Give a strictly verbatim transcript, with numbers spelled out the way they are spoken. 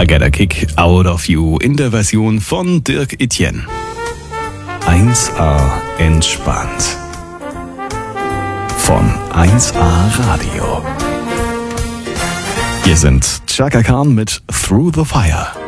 I Get a Kick Out of You in der Version von Dirk Etienne. eins A entspannt. Von eins A Radio. Hier sind Chaka Khan mit Through the Fire.